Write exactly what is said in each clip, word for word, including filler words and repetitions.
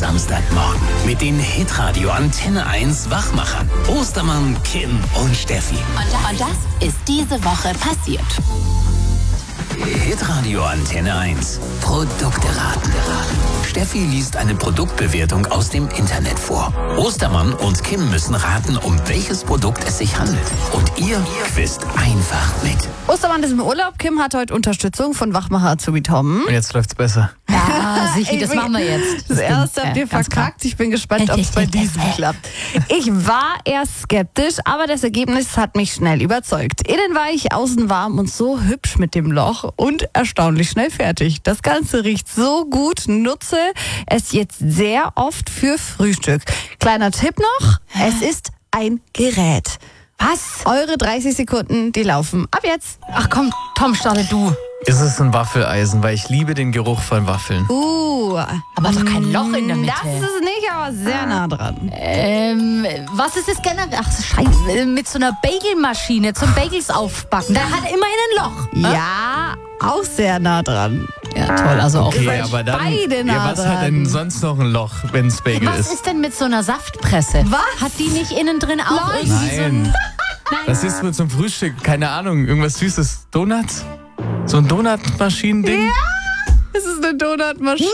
Samstagmorgen mit den Hitradio Antenne eins Wachmachern Ostermann, Kim und Steffi. Und, und das ist diese Woche passiert. Hitradio Antenne eins. Produkte raten. Steffi liest eine Produktbewertung aus dem Internet vor. Ostermann und Kim müssen raten, um welches Produkt es sich handelt. Und ihr quizt einfach mit. Ostermann ist im Urlaub. Kim hat heute Unterstützung von Wachmacher Azubi Tom. Und jetzt läuft's besser. Ja, sicher, das machen wir jetzt. Das erste habt ihr verkackt. Ich bin gespannt, ob es bei diesem klappt. Ich war erst skeptisch, aber das Ergebnis hat mich schnell überzeugt. Innen weich, außen warm und so hübsch mit dem Loch und erstaunlich schnell fertig. Das Ganze riecht so gut, nutze es jetzt sehr oft für Frühstück. Kleiner Tipp noch, es ist ein Gerät. Was? Eure dreißig Sekunden, die laufen ab jetzt. Ach komm, Tom, starte du. Ist es ein Waffeleisen, weil ich liebe den Geruch von Waffeln. Uh, Aber doch kein Loch in der Mitte. das ist es nicht, aber sehr nah dran. Ähm, was ist es generell? Ach, scheiße, mit so einer Bagelmaschine zum Bagels aufbacken. Da hat immerhin ein Loch. Ja, auch sehr nah dran. Ja, toll, also auch. Okay, seid aber dann, beide nah ja, was dran. hat denn sonst noch ein Loch, wenn es Bagel Was ist? ist denn mit so einer Saftpresse? Was? Hat die nicht innen drin auch Nein. irgendwie so ein... Nein. Was ist mit zum Frühstück? Keine Ahnung, irgendwas Süßes? Donuts? So ein Donutmaschinen-Ding? Es ist eine Donutmaschine.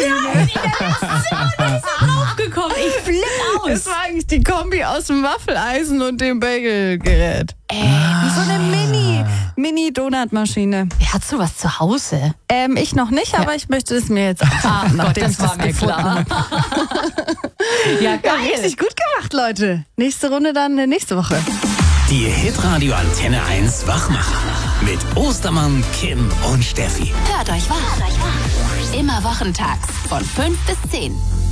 aufgekommen? Ich flipp Es war eigentlich die Kombi aus dem Waffeleisen und dem Bagelgerät. Ey, So eine Mini, Mini-Donutmaschine. wer hat sowas zu Hause? Ähm, ich noch nicht, aber ich möchte es mir jetzt Ach Gott, nachdem das ich war mir gefunden klar. habe. Ja, Ja, geil. richtig gut gemacht, Leute. Nächste Runde dann äh, nächste Woche. Die Hitradio Antenne eins Wachmacher mit Ostermann, Kim und Steffi. Hört euch wach. Immer wochentags von fünf bis zehn.